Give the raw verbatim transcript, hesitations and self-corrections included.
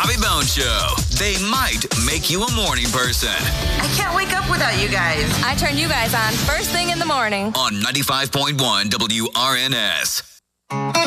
Bobby Bone Show. They might make you a morning person. I can't wake up without you guys. I turn you guys on first thing in the morning. On ninety-five point one W R N S.